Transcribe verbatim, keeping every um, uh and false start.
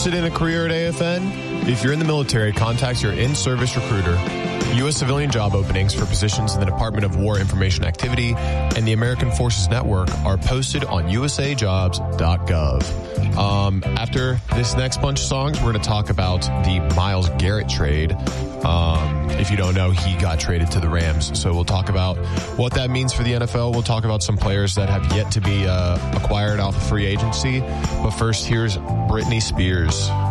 Interested in a career at A F N? If you're in the military, contact your in-service recruiter. U S civilian job openings for positions in the Department of War Information Activity and the American Forces Network are posted on u s a jobs dot gov. Um, after this next bunch of songs, we're going to talk about the Myles Garrett trade. Um, if you don't know, he got traded to the Rams. So we'll talk about what that means for the N F L. We'll talk about some players that have yet to be uh, acquired off of free agency. But first, here's Britney Spears.